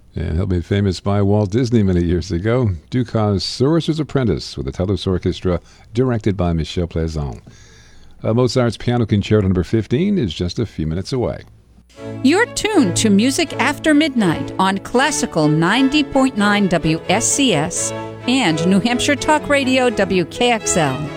And he'll be famous by Walt Disney many years ago. Dukas' Sorcerer's Apprentice with the TELUS Orchestra, directed by Michel Plaisant. Mozart's Piano Concerto No. 15 is just a few minutes away. You're tuned to Music After Midnight on Classical 90.9 WSCS and New Hampshire Talk Radio WKXL.